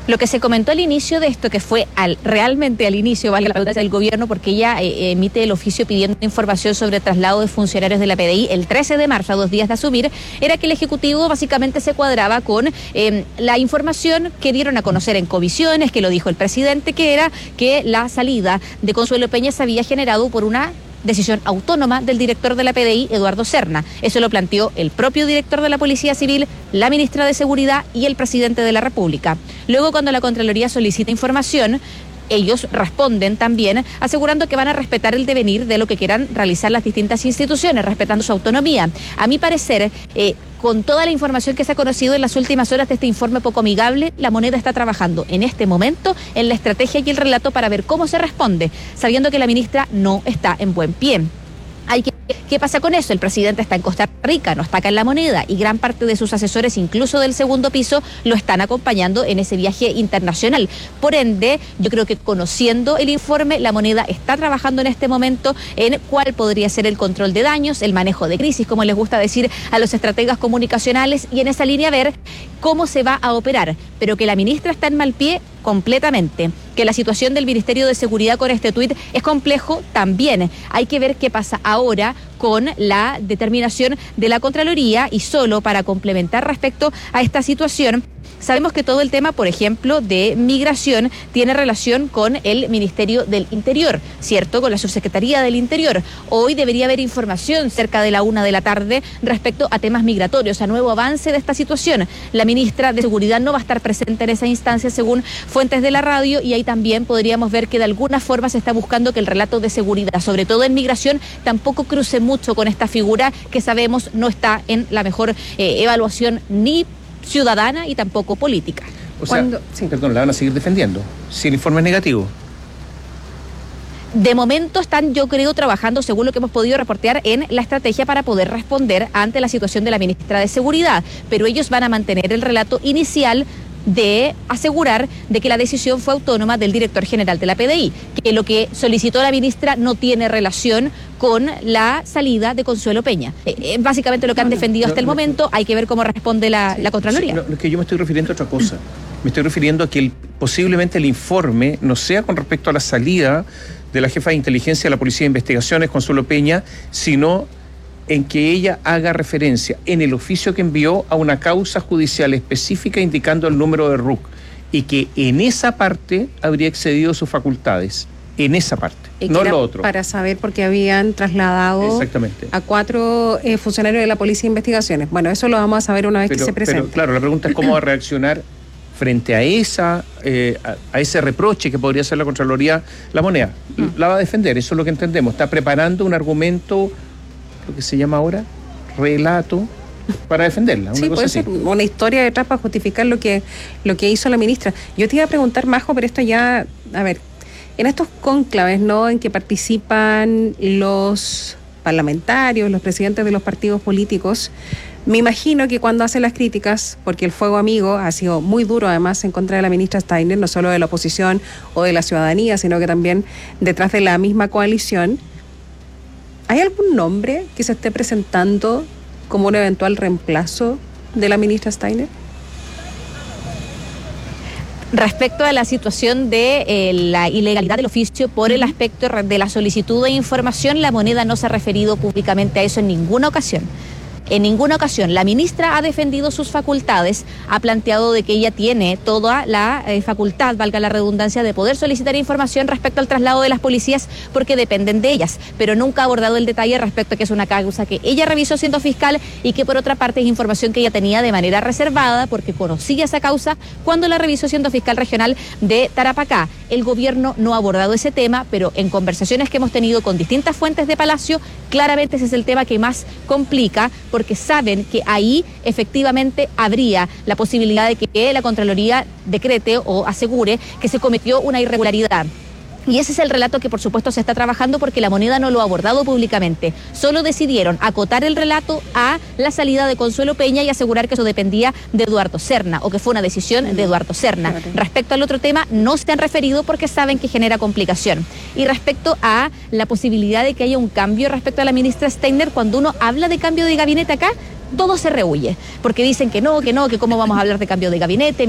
Lo que se comentó al inicio de esto, que fue realmente al inicio, vale la redundancia, del gobierno, porque ella emite el oficio pidiendo información sobre traslado de funcionarios de la PDI el 13 de marzo, a 2 días de asumir, era que el Ejecutivo básicamente se cuadraba con la información que dieron a conocer en comisiones, que lo dijo el presidente, que era que la salida de Consuelo Peña se había generado por una decisión autónoma del director de la PDI, Eduardo Serna. Eso lo planteó el propio director de la Policía Civil, la ministra de Seguridad y el presidente de la República. Luego, cuando la Contraloría solicita información, ellos responden también asegurando que van a respetar el devenir de lo que quieran realizar las distintas instituciones, respetando su autonomía. A mi parecer, con toda la información que se ha conocido en las últimas horas de este informe poco amigable, la Moneda está trabajando en este momento en la estrategia y el relato para ver cómo se responde, sabiendo que la ministra no está en buen pie. ¿Qué pasa con eso? El presidente está en Costa Rica, no está acá en La Moneda, y gran parte de sus asesores, incluso del segundo piso, lo están acompañando en ese viaje internacional. Por ende, yo creo que conociendo el informe, La Moneda está trabajando en este momento en cuál podría ser el control de daños, el manejo de crisis, como les gusta decir a los estrategas comunicacionales, y en esa línea ver cómo se va a operar. Pero que la ministra está en mal pie, completamente. Que la situación del Ministerio de Seguridad con este tuit es complejo, también. Hay que ver qué pasa ahora con la determinación de la Contraloría, y solo para complementar respecto a esta situación, sabemos que todo el tema, por ejemplo, de migración tiene relación con el Ministerio del Interior, ¿cierto? Con la Subsecretaría del Interior. Hoy debería haber información cerca de la 1 de la tarde respecto a temas migratorios, a nuevo avance de esta situación. La ministra de Seguridad no va a estar presente en esa instancia, según fuentes de la radio, y ahí también podríamos ver que de alguna forma se está buscando que el relato de seguridad, sobre todo en migración, tampoco cruce mucho con esta figura que sabemos no está en la mejor evaluación ni ciudadana y tampoco política. O sea, perdón, la van a seguir defendiendo si el informe es negativo. De momento están, yo creo, trabajando, según lo que hemos podido reportear, en la estrategia para poder responder ante la situación de la ministra de Seguridad, pero ellos van a mantener el relato inicial de asegurar de que la decisión fue autónoma del director general de la PDI, que lo que solicitó la ministra no tiene relación con la salida de Consuelo Peña. Básicamente lo que han defendido hasta el momento. Hay que ver cómo responde la Contraloría. Sí, es que yo me estoy refiriendo a otra cosa. Me estoy refiriendo a que posiblemente el informe no sea con respecto a la salida de la jefa de inteligencia de la Policía de Investigaciones, Consuelo Peña, sino en que ella haga referencia en el oficio que envió a una causa judicial específica indicando el número de RUC, y que en esa parte habría excedido sus facultades, en esa parte, no en lo otro. Para saber por qué habían trasladado a 4 funcionarios de la Policía de Investigaciones. Bueno, eso lo vamos a saber una vez que se presente. Pero claro, la pregunta es cómo va a reaccionar frente a a ese reproche que podría hacer la Contraloría. La Moneda la va a defender, eso es lo que entendemos. Está preparando un argumento, lo que se llama ahora relato, para defenderla. Sí, puede ser una historia detrás para justificar lo que hizo la ministra. Yo te iba a preguntar, Majo, pero esto ya, a ver, en estos cónclaves, ¿no?, en que participan los parlamentarios, los presidentes de los partidos políticos, me imagino que cuando hacen las críticas, porque el fuego amigo ha sido muy duro además en contra de la ministra Steiner, no solo de la oposición o de la ciudadanía, sino que también detrás de la misma coalición, ¿hay algún nombre que se esté presentando como un eventual reemplazo de la ministra Steiner? Respecto a la situación de la ilegalidad del oficio por el aspecto de la solicitud de información, la Moneda no se ha referido públicamente a eso en ninguna ocasión. En ninguna ocasión. La ministra ha defendido sus facultades, ha planteado de que ella tiene toda la facultad, valga la redundancia, de poder solicitar información respecto al traslado de las policías porque dependen de ellas, pero nunca ha abordado el detalle respecto a que es una causa que ella revisó siendo fiscal y que por otra parte es información que ella tenía de manera reservada porque conocía esa causa cuando la revisó siendo fiscal regional de Tarapacá. El gobierno no ha abordado ese tema, pero en conversaciones que hemos tenido con distintas fuentes de Palacio, claramente ese es el tema que más complica, porque saben que ahí efectivamente habría la posibilidad de que la Contraloría decrete o asegure que se cometió una irregularidad. Y ese es el relato que por supuesto se está trabajando porque la Moneda no lo ha abordado públicamente. Solo decidieron acotar el relato a la salida de Consuelo Peña y asegurar que eso dependía de Eduardo Serna o que fue una decisión de Eduardo Serna. Respecto al otro tema no se han referido porque saben que genera complicación. Y respecto a la posibilidad de que haya un cambio respecto a la ministra Steiner, cuando uno habla de cambio de gabinete acá, todo se rehuye, porque dicen que no, que cómo vamos a hablar de cambio de gabinete.